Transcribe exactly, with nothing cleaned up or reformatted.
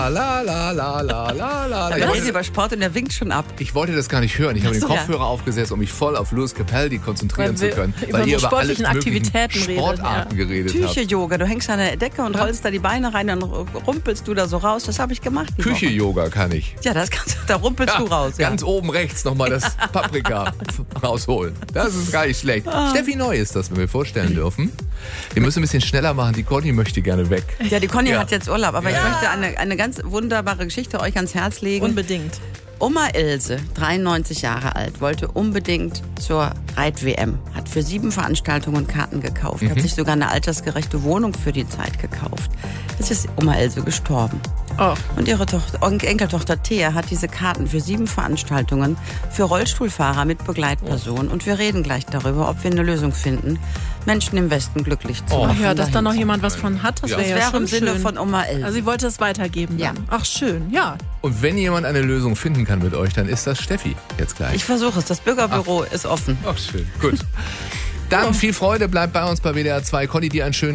La la la la la la la. Wir reden über Sport und er winkt schon ab. Ich wollte das gar nicht hören. Ich habe Ach so, den Kopfhörer ja. aufgesetzt, um mich voll auf Lewis Capaldi konzentrieren Weil zu können. wir über Weil ihr so über alle sportlichen möglichen Aktivitäten redet, Sportarten ja. geredet habt. Küche-Yoga. Du hängst an der Decke und rollst da die Beine rein, dann rumpelst du da so raus. Das habe ich gemacht. die Woche. Küche-Yoga kann ich. Ja, das kannst du, da rumpelst du raus. Ja. Ganz oben rechts nochmal das Paprika rausholen. Das ist gar nicht schlecht. Ah. Steffi Neu ist das, wenn wir vorstellen dürfen. Wir müssen ein bisschen schneller machen. Die Conny möchte gerne weg. Ja, die Conny Ja. hat jetzt Urlaub, aber Ja. ich möchte eine, eine ganz wunderbare Geschichte euch ans Herz legen. Unbedingt. Oma Ilse, dreiundneunzig Jahre alt, wollte unbedingt zur Reit-W M, hat für sieben Veranstaltungen Karten gekauft, hat sich sogar eine altersgerechte Wohnung für die Zeit gekauft. Jetzt ist Oma Ilse gestorben. Oh. Und ihre Tochter, Enkeltochter Thea hat diese Karten für sieben Veranstaltungen für Rollstuhlfahrer mit Begleitperson. Und wir reden gleich darüber, ob wir eine Lösung finden, Menschen im Westen glücklich zu Oh. machen. Ach ja, dass da dahin noch zu jemand was von hat, das Ja. wäre Das ja wäre schon im Sinne schön. von Oma Ilse. Also sie wollte es weitergeben dann. Ja. Ach schön, ja. Und wenn jemand eine Lösung finden kann mit euch, dann ist das Steffi jetzt gleich. Ich versuche es, das Bürgerbüro ist offen. Ach, schön. Gut. Dann viel Freude, bleibt bei uns bei W D R zwei. Conny, dir einen schönen